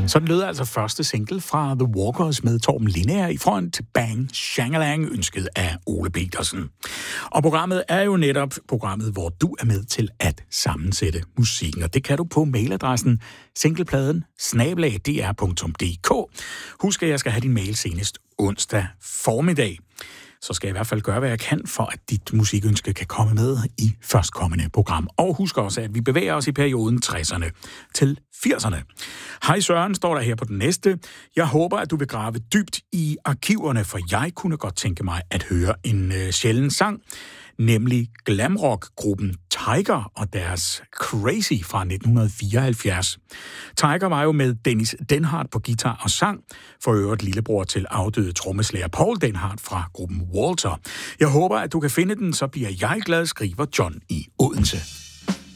Sådan lød altså første single fra The Walkers med Torben Lindager i front til Bang Shangalang, ønsket af Ole Petersen. Og programmet er jo netop programmet, hvor du er med til at sammensætte musikken, og det kan du på mailadressen singlepladen@dr.dk. Husk, at jeg skal have din mail senest onsdag formiddag. Så skal jeg i hvert fald gøre, hvad jeg kan, for at dit musikønske kan komme med i førstkommende program. Og husk også, at vi bevæger os i perioden 60'erne til 80'erne. Hej Søren, står der her på den næste. Jeg håber, at du vil grave dybt i arkiverne, for jeg kunne godt tænke mig at høre en sjælden sang, nemlig glamrock-gruppen Tiger og deres Crazy fra 1974. Tiger var jo med Dennis Denhardt på guitar og sang, for øvrigt lillebror til afdøde trommeslager Paul Denhardt fra gruppen Walter. Jeg håber, at du kan finde den, så bliver jeg glad, skriver John i Odense.